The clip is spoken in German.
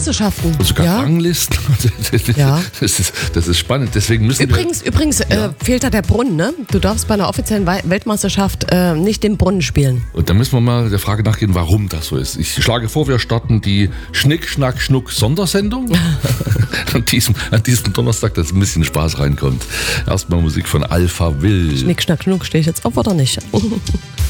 Weltmeisterschaften. Sogar ja. Ranglisten. Ja. Das ist spannend. Deswegen müssen Übrigens fehlt da der Brunnen, ne? Du darfst bei einer offiziellen Weltmeisterschaft nicht den Brunnen spielen. Und da müssen wir mal der Frage nachgehen, warum das so ist. Ich schlage vor, wir starten die Schnick, Schnack, Schnuck Sondersendung an diesem Donnerstag, dass ein bisschen Spaß reinkommt. Erstmal Musik von Alpha Will. Schnick, Schnack, Schnuck, stehe ich jetzt auf oder nicht?